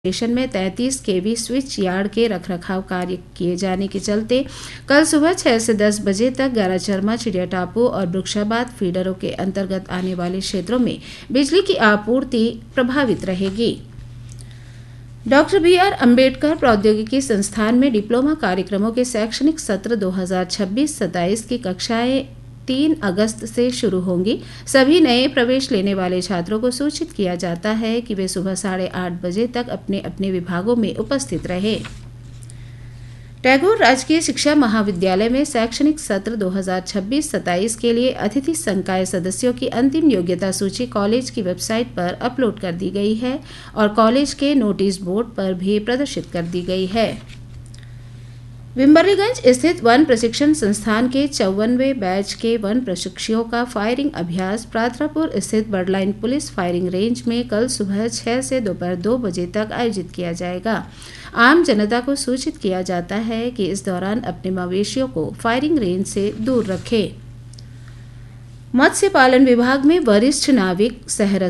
Station में 33 केवी switch yard के रखरखाव कार्य किए जाने के चलते कल सुबह 6 से 10 बजे तक गाराचरमा, चिड़िया टापू और वृक्षाबाद फीडरों के अंतर्गत आने वाले क्षेत्रों में बिजली की आपूर्ति प्रभावित रहेगी। Doctor B R. अम्बेडकर प्रौद्योगिकी संस्थान में डिप्लोमा कार्यक्रमों के शैक्षणिक सत्र 2026-27 की कक्षाएं 3 अगस्त से शुरू होंगी। सभी नए प्रवेश लेने वाले छात्रों को सूचित किया जाता है कि वे सुबह 8:30 बजे तक अपने अपने विभागों में उपस्थित रहें। टैगोर राजकीय शिक्षा महाविद्यालय में शैक्षणिक सत्र 2026-27 के लिए अतिथि संकाय सदस्यों की अंतिम योग्यता सूची कॉलेज की वेबसाइट पर अपलोड कर दी गई है और कॉलेज के नोटिस बोर्ड पर भी प्रदर्शित कर दी गई है। विम्बरलीगंज स्थित वन प्रशिक्षण संस्थान के 54वें बैच के वन प्रशिक्षुओं का फायरिंग अभ्यास प्रातरापुर स्थित बर्डलाइन पुलिस फायरिंग रेंज में कल सुबह 6 से दोपहर 2 बजे तक आयोजित किया जाएगा। आम जनता को सूचित किया जाता है कि इस दौरान अपने मवेशियों को फायरिंग रेंज से दूर रखें। मत्स्य पालन विभाग में वरिष्ठ नाविक सह